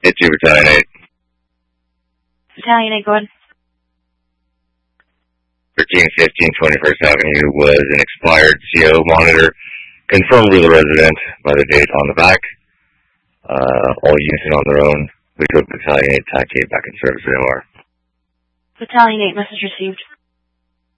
It's you, Battalion 8. Battalion 8, go ahead. 1315 21st Avenue was an expired CO monitor, confirmed with the resident by the date on the back. All units on their own. We took Battalion 8, TAC 8 back in service at MR. Battalion 8, message received.